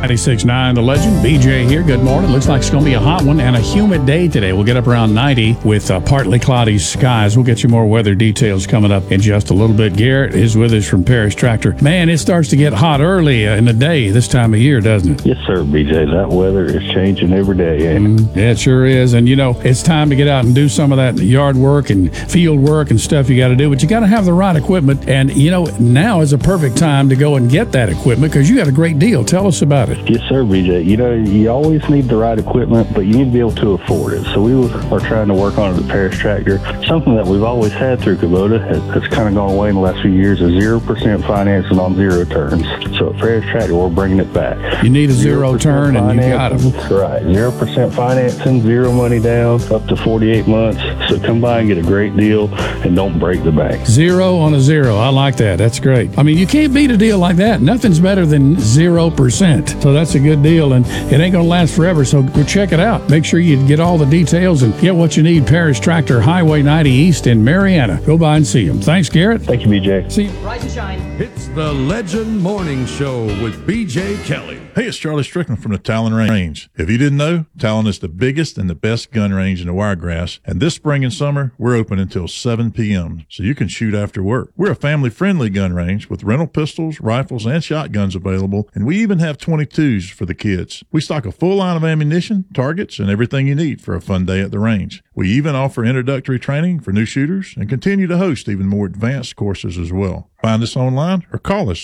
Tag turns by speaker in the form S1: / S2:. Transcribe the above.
S1: 96.9 The Legend, BJ here. Good morning. Looks like it's going to be a hot one and a humid day today. We'll get up around 90 with partly cloudy skies. We'll get you more weather details coming up in just a little bit. Garrett is with us from Parrish Tractor. Man, it starts to get hot early in the day this time of year, doesn't it?
S2: Yes, sir, BJ. That weather is changing every day.
S1: Yeah, it sure is. And, you know, it's time to get out and do some of that yard work and field work and stuff you got to do. But you got to have the right equipment. And, you know, now is a perfect time to go and get that equipment because you got a great deal. Tell us about it.
S2: Yes, sir, BJ. You know, you always need the right equipment, but you need to be able to afford it. So we are trying to work on it at Parrish Tractor. Something that we've always had through Kubota has kind of gone away in the last few years is 0% financing on zero turns. So at Parrish Tractor, we're bringing it back.
S1: You need a zero turn and you got them.
S2: Right. 0% financing, zero money down, up to 48 months. So come by and get a great deal and don't break the bank.
S1: 0 on a 0. I like that. That's great. I mean, you can't beat a deal like that. Nothing's better than 0%. So that's a good deal, and it ain't going to last forever. So go check it out. Make sure you get all the details and get what you need. Parrish Tractor, Highway 90 East in Marietta. Go by and see them. Thanks, Garrett.
S2: Thank you, BJ.
S1: See you.
S3: Rise and shine.
S4: It's the Legend Morning Show with BJ Kelly. Hey, it's Charlie Strickland from the Talon Range. If you didn't know, Talon is the biggest and the best gun range in the Wiregrass, and this spring and summer, we're open until 7 p.m., so you can shoot after work. We're a family-friendly gun range with rental pistols, rifles, and shotguns available, and we even have 22s for the kids. We stock a full line of ammunition, targets, and everything you need for a fun day at the range. We even offer introductory training for new shooters and continue to host even more advanced courses as well. Find us online or call us